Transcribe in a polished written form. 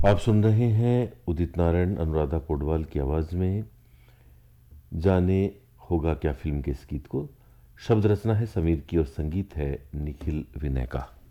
आप सुन रहे हैं उदित नारायण अनुराधा पौडवाल की आवाज में जाने होगा क्या फिल्म के इस गीत को। शब्द रचना है समीर की और संगीत है निखिल विनय का।